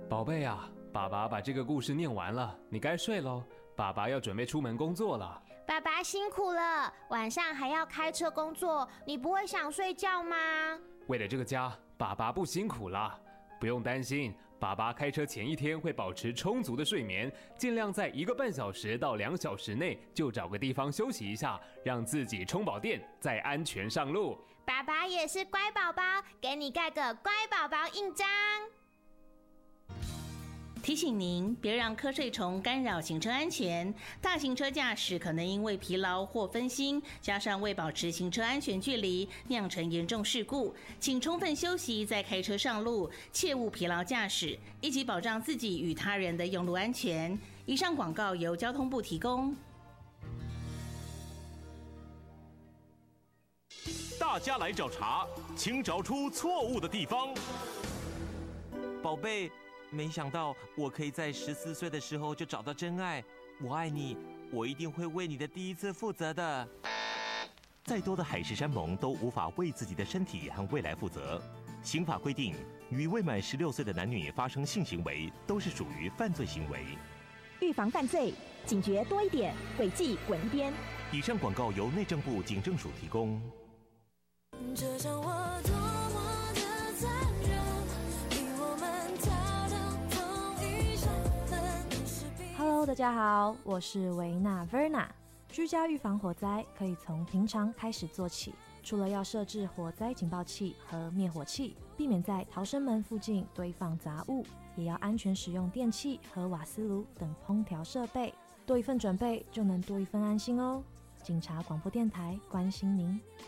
宝贝啊，爸爸把这个故事念完了，你该睡咯，爸爸要准备出门工作了。 爸爸辛苦了，晚上还要开车工作，你不会想睡觉吗？ 为了这个家，爸爸不辛苦啦，不用担心，爸爸开车前一天会保持充足的睡眠，尽量在1个半小时到2小时内就找个地方休息一下，让自己充饱电，再安全上路。 爸爸也是乖宝宝，给你盖个乖宝宝印章。 提醒您，别让瞌睡虫干扰行车安全。大型车驾驶可能因为疲劳或分心，加上未保持行车安全距离，酿成严重事故。请充分休息再开车上路，切勿疲劳驾驶，一起保障自己与他人的用路安全。以上广告由交通部提供。 大家来找茬，请找出错误的地方。 宝贝，没想到我可以在14岁的时候就找到真爱，我爱你，我一定会为你的第一次负责的。 再多的海誓山盟都无法为自己的身体和未来负责。刑法规定，与未满16岁的男女发生性行为都是属于犯罪行为。 预防犯罪，警觉多一点，违纪滚一边。 以上广告由内政部警政署提供。 这场我多么的残忍，逼我们跳到同一山。 Hello， 大家好，我是维娜 Verna。居家预防火灾可以从平常开始做起，除了要设置火灾警报器和灭火器，避免在逃生门附近堆放杂物，也要安全使用电器和瓦斯炉等烹调设备。多一份准备，就能多一份安心哦。警察广播电台关心您。